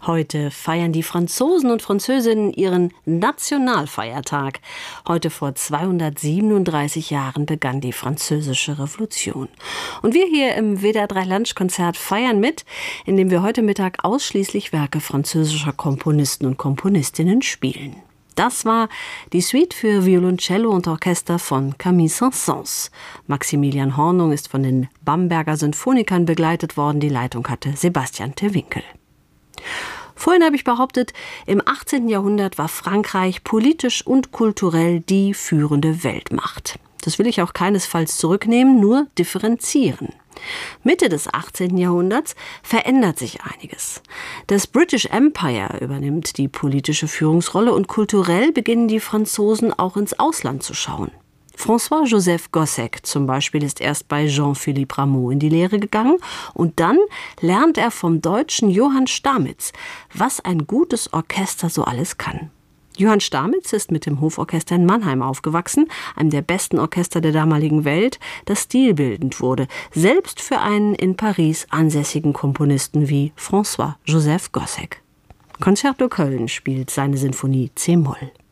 Heute feiern die Franzosen und Französinnen ihren Nationalfeiertag. Heute vor 237 Jahren begann die Französische Revolution. Und wir hier im WDR 3 Lunchkonzert feiern mit, indem wir heute Mittag ausschließlich Werke französischer Komponisten und Komponistinnen spielen. Das war die Suite für Violoncello und Orchester von Camille Saint-Saëns. Maximilian Hornung ist von den Bamberger Sinfonikern begleitet worden. Die Leitung hatte Sebastian Terwinkel. Vorhin habe ich behauptet, im 18. Jahrhundert war Frankreich politisch und kulturell die führende Weltmacht. Das will ich auch keinesfalls zurücknehmen, nur differenzieren. Mitte des 18. Jahrhunderts verändert sich einiges. Das British Empire übernimmt die politische Führungsrolle und kulturell beginnen die Franzosen auch ins Ausland zu schauen. François-Joseph Gossec zum Beispiel ist erst bei Jean-Philippe Rameau in die Lehre gegangen und dann lernt er vom deutschen Johann Stamitz, was ein gutes Orchester so alles kann. Johann Stamitz ist mit dem Hoforchester in Mannheim aufgewachsen, einem der besten Orchester der damaligen Welt, das stilbildend wurde, selbst für einen in Paris ansässigen Komponisten wie François-Joseph Gossec. Concerto Köln spielt seine Sinfonie C-Moll.